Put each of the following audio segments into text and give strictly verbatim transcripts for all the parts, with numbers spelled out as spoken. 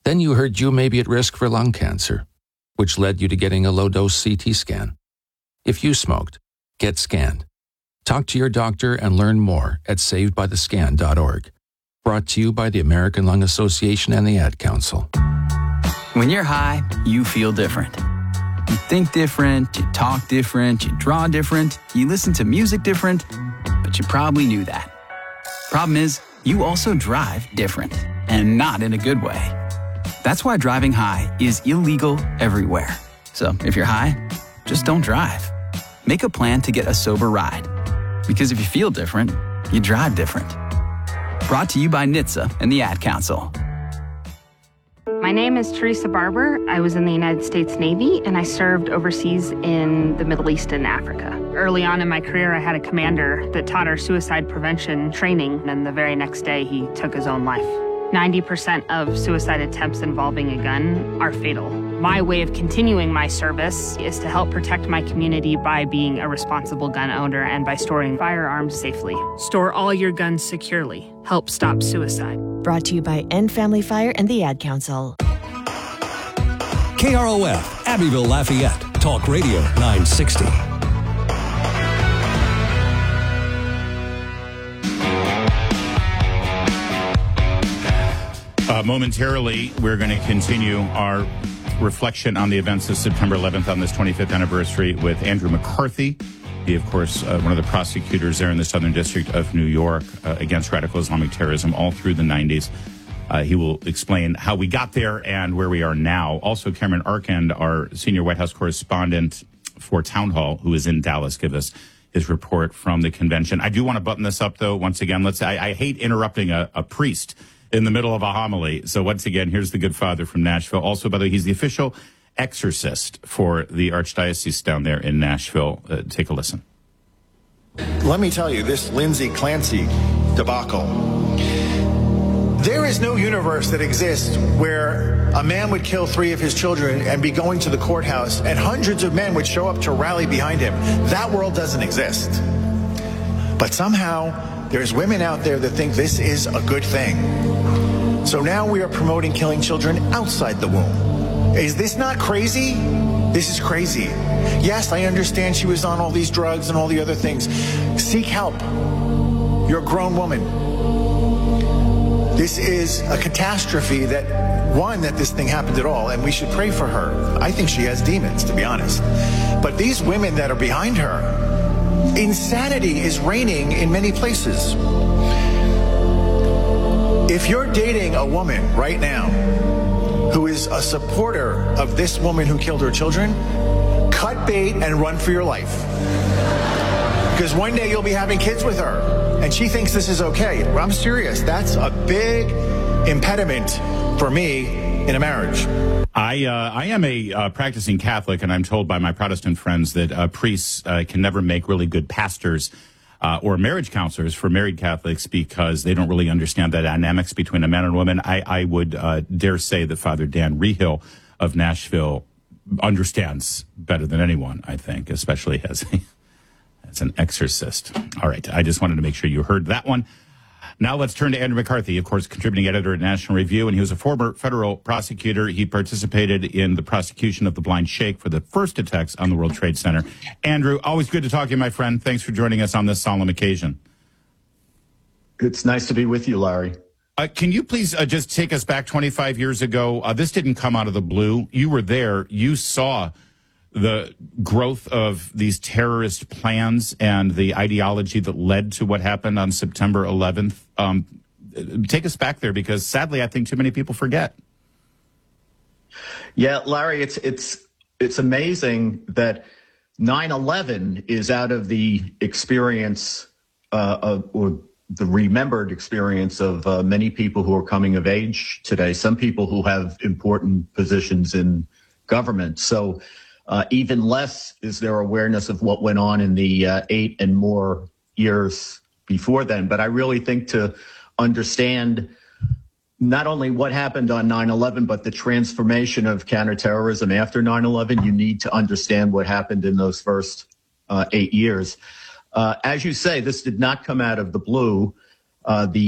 Then you heard you may be at risk for lung cancer, which led you to getting a low-dose C T scan. If you smoked, get scanned. Talk to your doctor and learn more at saved by the scan dot org. Brought to you by the American Lung Association and the Ad Council. When you're high, you feel different. You think different, you talk different, you draw different, you listen to music different, but you probably knew that. Problem is, you also drive different, and not in a good way. That's why driving high is illegal everywhere. So if you're high, just don't drive. Make a plan to get a sober ride. Because if you feel different, you drive different. Brought to you by N H T S A and the Ad Council. My name is Teresa Barber. I was in the United States Navy, and I served overseas in the Middle East and Africa. Early on in my career, I had a commander that taught our suicide prevention training, and the very next day, he took his own life. ninety percent of suicide attempts involving a gun are fatal. My way of continuing my service is to help protect my community by being a responsible gun owner and by storing firearms safely. Store all your guns securely. Help stop suicide. Brought to you by End Family Fire and the Ad Council. K R O F, Abbeville, Lafayette. Talk Radio nine sixty. Uh, momentarily, we're going to continue our reflection on the events of September eleventh on this twenty-fifth anniversary with Andrew McCarthy. He, of course, uh, one of the prosecutors there in the Southern District of New York uh, against radical Islamic terrorism all through the nineties. Uh, he will explain how we got there and where we are now. Also, Cameron Arkand, our senior White House correspondent for Town Hall, who is in Dallas, give us his report from the convention. I do want to button this up, though. Once again, let's. I, I hate interrupting a, a priest in the middle of a homily. So once again, here's the good father from Nashville. Also, by the way, he's the official exorcist for the Archdiocese down there in Nashville. Uh, take a listen. Let me tell you, this Lindsay Clancy debacle, there is no universe that exists where a man would kill three of his children and be going to the courthouse and hundreds of men would show up to rally behind him. That world doesn't exist. But somehow, there's women out there that think this is a good thing. So now we are promoting killing children outside the womb. Is this not crazy? This is crazy. Yes, I understand she was on all these drugs and all the other things. Seek help. You're a grown woman. This is a catastrophe that, one, that this thing happened at all, and we should pray for her. I think she has demons, to be honest. But these women that are behind her, insanity is reigning in many places. If you're dating a woman right now who is a supporter of this woman who killed her children, cut bait and run for your life. Because one day you'll be having kids with her, and she thinks this is okay. I'm serious. That's a big impediment for me in a marriage. I uh, I am a uh, practicing Catholic, and I'm told by my Protestant friends that uh, priests uh, can never make really good pastors uh, or marriage counselors for married Catholics because they don't really understand the dynamics between a man and a woman. I, I would uh, dare say that Father Dan Rehill of Nashville understands better than anyone, I think, especially as, a, as an exorcist. All right, I just wanted to make sure you heard that one. Now let's turn to Andrew McCarthy, of course, contributing editor at National Review, and he was a former federal prosecutor. He participated in the prosecution of the Blind Sheikh for the first attacks on the World Trade Center. Andrew, always good to talk to you, my friend. Thanks for joining us on this solemn occasion. It's nice to be with you, Larry. Uh, can you please uh, just take us back twenty-five years ago? Uh, this didn't come out of the blue. You were there. You saw the growth of these terrorist plans and the ideology that led to what happened on September eleventh. Um, take us back there, because sadly, I think too many people forget. Yeah, Larry, it's it's it's amazing that nine eleven is out of the experience uh, of, or the remembered experience of uh, many people who are coming of age today. Some people who have important positions in government. So. Uh, even less is there awareness of what went on in the uh, eight and more years before then. But I really think to understand not only what happened on nine eleven, but the transformation of counterterrorism after nine eleven, you need to understand what happened in those first uh, eight years. Uh, as you say, this did not come out of the blue. Uh, the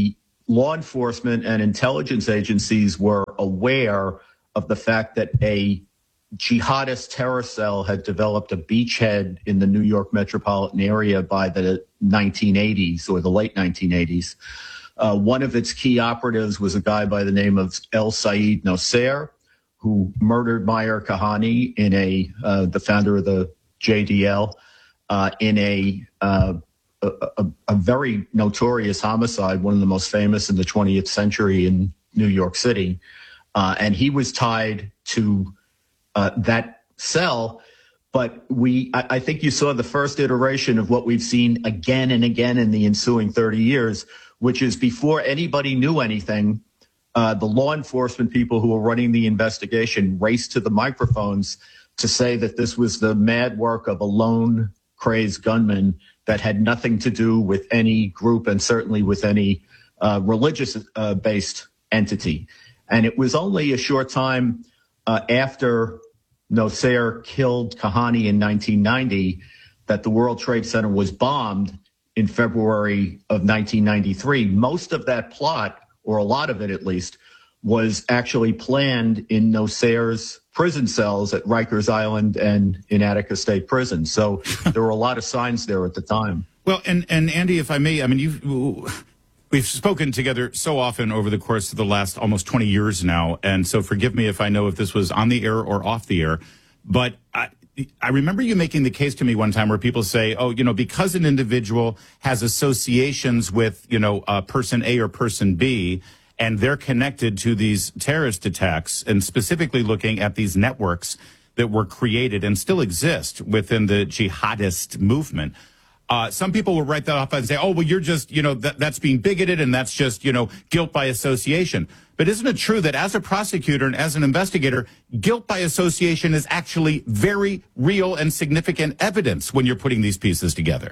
law enforcement and intelligence agencies were aware of the fact that a jihadist terror cell had developed a beachhead in the New York metropolitan area by the nineteen eighties or the late nineteen eighties. Uh, one of its key operatives was a guy by the name of El Sayed Nosair, who murdered Meyer Kahane, in a uh, the founder of the J D L, uh, in a, uh, a, a a very notorious homicide, one of the most famous in the twentieth century in New York City, uh, and he was tied to uh, that cell. But we, I, I think you saw the first iteration of what we've seen again and again in the ensuing thirty years, which is before anybody knew anything, uh, the law enforcement people who were running the investigation raced to the microphones to say that this was the mad work of a lone crazed gunman that had nothing to do with any group and certainly with any uh, religious uh, based entity. And it was only a short time uh, after Nosair killed Kahane in nineteen ninety that the World Trade Center was bombed in February of nineteen ninety-three. Most of that plot, or a lot of it at least, was actually planned in Nosair's prison cells at Rikers Island and in Attica State Prison. So there were a lot of signs there at the time. Well, and, and Andy, if I may, I mean, you've, we've spoken together so often over the course of the last almost twenty years now, and so forgive me if I know if this was on the air or off the air, but I, I remember you making the case to me one time where people say, oh, you know, because an individual has associations with, you know, uh, person A or person B, and they're connected to these terrorist attacks, and specifically looking at these networks that were created and still exist within the jihadist movement. Uh, some people will write that off and say, oh, well, you're just, you know, that, that's being bigoted and that's just, you know, guilt by association. But isn't it true that as a prosecutor and as an investigator, guilt by association is actually very real and significant evidence when you're putting these pieces together?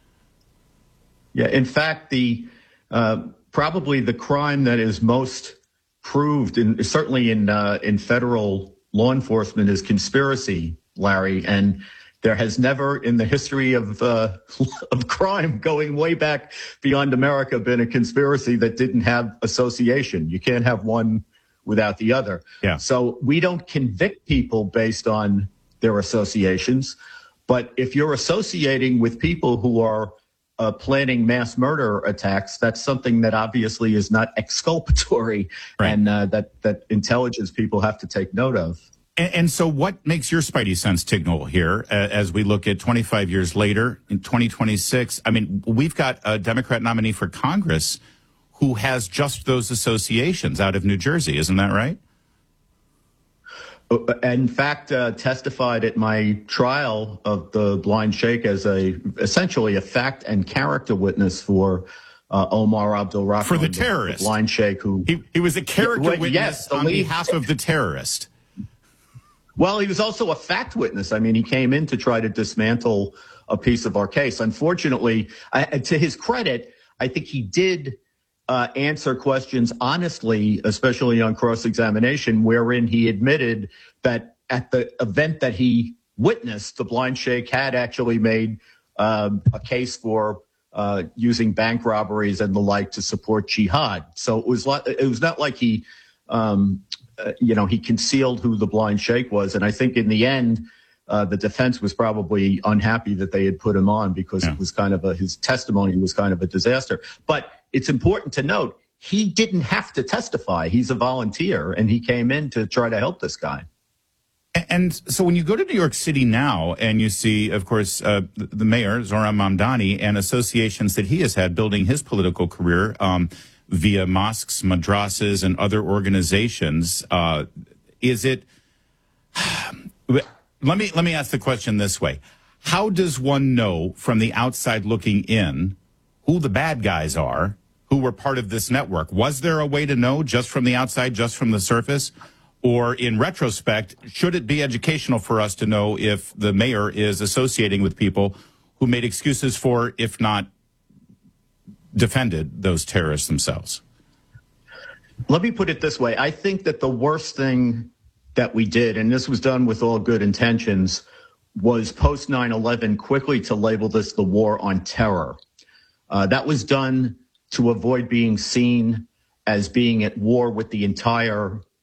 Yeah, in fact, the uh, probably the crime that is most proved, in, certainly in uh, in federal law enforcement, is conspiracy, Larry. And there has never in the history of uh, of crime going way back beyond America been a conspiracy that didn't have association. You can't have one without the other. Yeah. So we don't convict people based on their associations. But if you're associating with people who are uh, planning mass murder attacks, that's something that obviously is not exculpatory, right, and uh, that, that intelligence people have to take note of. And, and so what makes your spidey sense tingle here uh, as we look at twenty-five years later in twenty twenty-six? I mean, we've got a Democrat nominee for Congress who has just those associations out of New Jersey. Isn't that right? In fact, uh, testified at my trial of the blind sheikh as a essentially a fact and character witness for uh, Omar Abdul Rahman, for the terrorist, the blind sheikh who he, he was a character well, witness yes, on behalf of the terrorist. Well, he was also a fact witness. I mean, he came in to try to dismantle a piece of our case. Unfortunately, I, to his credit, I think he did uh, answer questions honestly, especially on cross-examination, wherein he admitted that at the event that he witnessed, the blind sheikh had actually made um, a case for uh, using bank robberies and the like to support jihad. So it was, it was not like he... Um, Uh, you know, he concealed who the blind sheikh was. And I think in the end, uh, the defense was probably unhappy that they had put him on because yeah. it was kind of a, his testimony was kind of a disaster. But it's important to note, he didn't have to testify. He's a volunteer, and he came in to try to help this guy. And so when you go to New York City now and you see, of course, uh, the mayor, Zohran Mamdani, and associations that he has had building his political career, um, via mosques, madrasas, and other organizations, uh, is it? Let me let me ask the question this way: how does one know from the outside looking in who the bad guys are, who were part of this network? Was there a way to know just from the outside, just from the surface, or in retrospect, should it be educational for us to know if the mayor is associating with people who made excuses for, if not defended, those terrorists themselves? Let me put it this way. I think that the worst thing that we did, and this was done with all good intentions, was post nine eleven quickly to label this the war on terror. Uh, that was done to avoid being seen as being at war with the entire